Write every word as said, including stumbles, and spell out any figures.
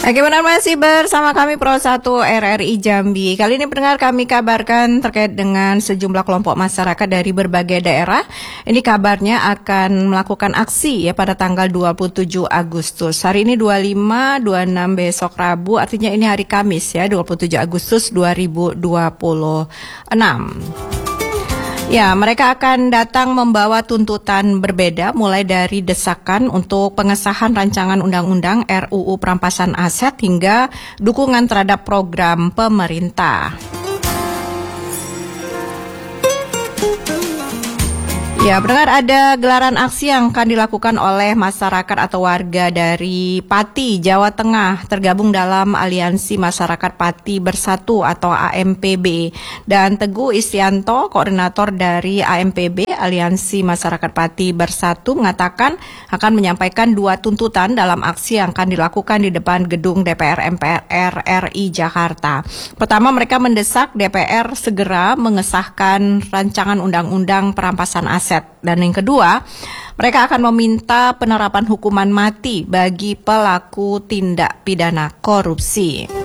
Oke, benar masih bersama kami Pro satu R R I Jambi. Kali ini pendengar kami kabarkan terkait dengan sejumlah kelompok masyarakat dari berbagai daerah. Ini kabarnya akan melakukan aksi ya pada tanggal dua puluh tujuh Agustus. Hari ini dua puluh lima, dua puluh enam besok Rabu, artinya ini hari Kamis ya, dua puluh tujuh Agustus dua ribu dua puluh enam. Ya, mereka akan datang membawa tuntutan berbeda mulai dari desakan untuk pengesahan rancangan undang-undang R U U perampasan aset hingga dukungan terhadap program pemerintah. Ya, pendengar, ada gelaran aksi yang akan dilakukan oleh masyarakat atau warga dari Pati, Jawa Tengah, tergabung dalam Aliansi Masyarakat Pati Bersatu atau A M P B. Dan Teguh Istianto, koordinator dari A M P B, Aliansi Masyarakat Pati Bersatu, mengatakan akan menyampaikan dua tuntutan dalam aksi yang akan dilakukan di depan gedung D P R M P R R I Jakarta. Pertama, mereka mendesak D P R segera mengesahkan rancangan undang-undang perampasan aset. Dan yang kedua, mereka akan meminta penerapan hukuman mati bagi pelaku tindak pidana korupsi.